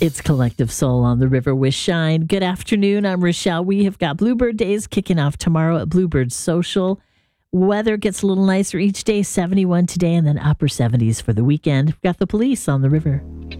It's Collective Soul on the River with Shine. Good afternoon. I'm Rochelle. We have got Bluebird Days kicking off tomorrow at Bluebird Social. Weather gets a little nicer each day, 71 today and then upper 70s for the weekend. We've got the police on the river.